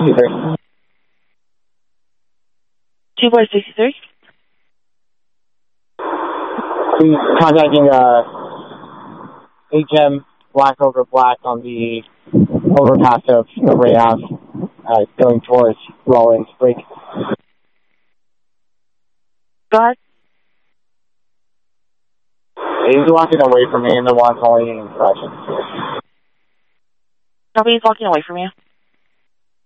263. 2463. Contacting HM Black over Black on the overpass of Ray Ave, going towards Rollins Creek. Go ahead. He's walking away from me and the one's only in impression. Nobody's walking away from you.